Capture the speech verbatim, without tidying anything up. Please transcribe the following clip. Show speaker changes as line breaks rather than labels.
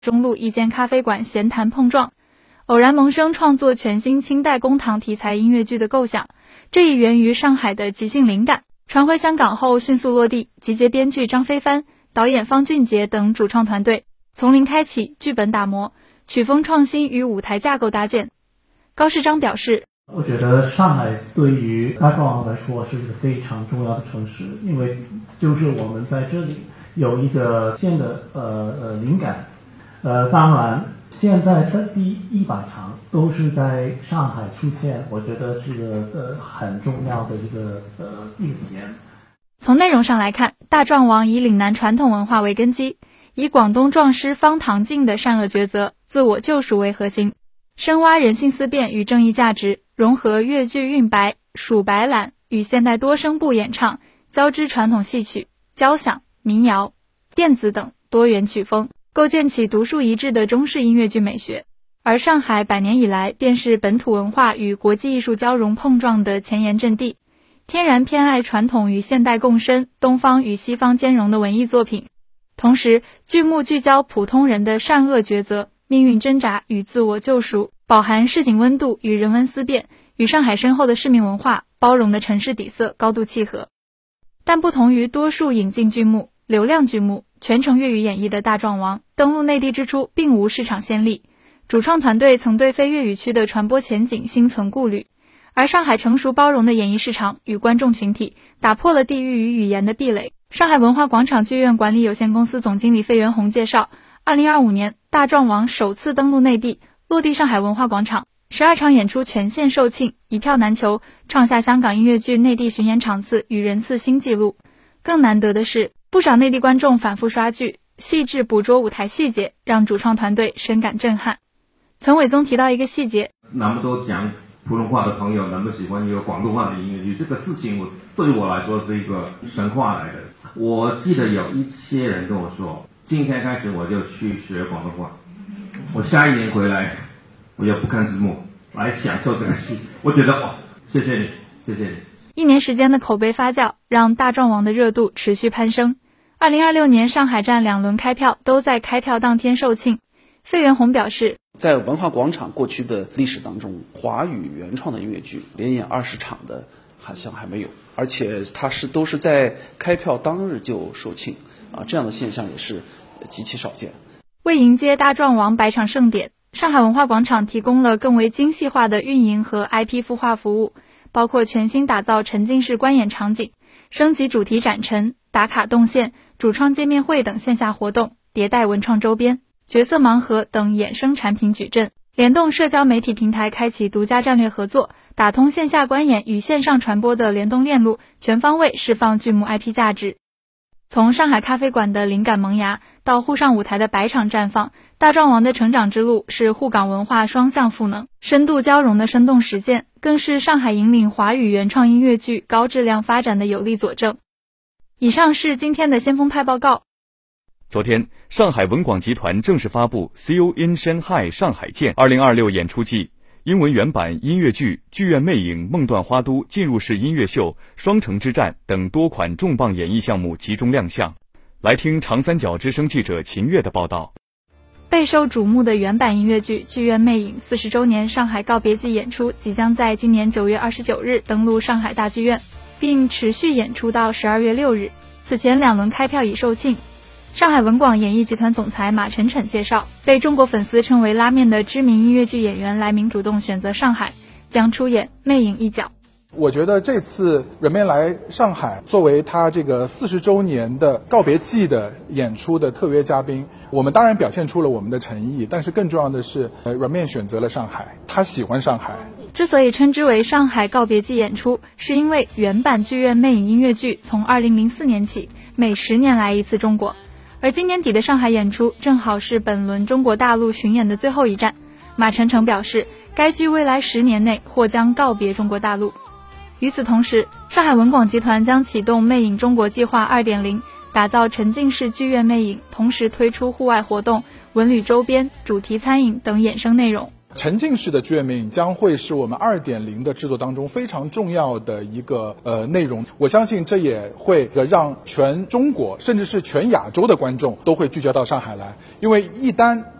中路一间咖啡馆闲谈碰撞，偶然萌生创作全新清代公堂题材音乐剧的构想。这一源于上海的即兴灵感，传回香港后迅速落地，集结编剧张飞帆、导演方俊杰等主创团队，从零开启，剧本打磨，曲风创新与舞台架构搭建。高世章表示，
我觉得上海对于大壮王来说是一个非常重要的城市，因为就是我们在这里有一个新的呃呃灵感，呃当然现在的第一百场都是在上海出现，我觉得是个呃很重要的一个呃一个点。
从内容上来看，大壮王以岭南传统文化为根基，以广东壮师方唐镜的善恶抉择、自我救赎为核心，深挖人性思辨与正义价值，融合粤剧韵白、蜀白览与现代多声部演唱，交织传统戏曲、交响、民谣、电子等多元曲风，构建起独树一帜的中式音乐剧美学。而上海百年以来便是本土文化与国际艺术交融碰撞的前沿阵地，天然偏爱传统与现代共生、东方与西方兼容的文艺作品。同时，剧目聚焦普通人的善恶抉择、命运挣扎与自我救赎，饱含市井温度与人文思辨，与上海深厚的市民文化、包容的城市底色高度契合。但不同于多数引进剧目、流量剧目，全程粤语演绎的大壮王登陆内地之初并无市场先例，主创团队曾对非粤语区的传播前景心存顾虑，而上海成熟包容的演艺市场与观众群体打破了地域与语言的壁垒。上海文化广场剧院管理有限公司总经理费元红介绍，二零二五年大壮王首次登陆内地，落地上海文化广场，十二场演出全线售罄，一票难求，创下香港音乐剧内地巡演场次与人次新纪录。更难得的是，不少内地观众反复刷剧，细致捕捉舞台细节，让主创团队深感震撼。岑伟宗提到一个细节，
那么多讲普通话的朋友能不喜欢一个广东话的音乐剧，这个事情我对于我来说是一个神话来的。我记得有一些人跟我说，今天开始我就去学广东话，我下一年回来我也不看字幕来享受这个戏。我觉得哦，谢谢你，谢谢你。
一年时间的口碑发酵，让大壮王的热度持续攀升。二零二六年上海站两轮开票都在开票当天售罄。费元红表示，
在文化广场过去的历史当中，华语原创的音乐剧连演二十场的好像还没有，而且它是都是在开票当日就售罄啊，这样的现象也是极其少见。
为迎接大壮王百场盛典，上海文化广场提供了更为精细化的运营和 I P 孵化服务，包括全新打造沉浸式观演场景、升级主题展陈、打卡动线、主创见面会等线下活动，迭代文创周边、角色盲盒等衍生产品矩阵，联动社交媒体平台开启独家战略合作，打通线下观演与线上传播的联动链路，全方位释放剧目 I P 价值。从上海咖啡馆的灵感萌芽到沪上舞台的百场绽放，大壮王的成长之路是沪港文化双向赋能、深度交融的生动实践，更是上海引领华语原创音乐剧高质量发展的有力佐证。以上是今天的先锋派报告。
昨天，上海文广集团正式发布 See You in Shanghai 上海见二零二六演出季，英文原版音乐剧《剧院魅影》、梦断花都进入式音乐秀、双城之战等多款重磅演艺项目集中亮相。来听长三角之声记者秦月的报道。
备受瞩目的原版音乐剧《剧院魅影》四十周年上海告别季演出即将在今年九月二十九日登陆上海大剧院，并持续演出到十二月六日。此前两轮开票已售罄。上海文广演艺集团总裁马晨晨介绍，被中国粉丝称为拉面的知名音乐剧演员来明主动选择上海，将出演魅影一角。
我觉得这次人面来上海作为他这个四十周年的告别季的演出的特约嘉宾，我们当然表现出了我们的诚意，但是更重要的是呃，人面选择了上海，他喜欢上海。
之所以称之为上海告别季演出，是因为原版剧院魅影音乐剧从二零零四年起每十年来一次中国，而今年底的上海演出正好是本轮中国大陆巡演的最后一站。马晨晨表示，该剧未来十年内或将告别中国大陆。与此同时，上海文广集团将启动魅影中国计划 二点零， 打造沉浸式剧院魅影，同时推出户外活动、文旅周边、主题餐饮等衍生内容，
沉浸式的剧院魅影将会是我们 二点零 的制作当中非常重要的一个呃内容，我相信这也会让全中国甚至是全亚洲的观众都会聚焦到上海来，因为一旦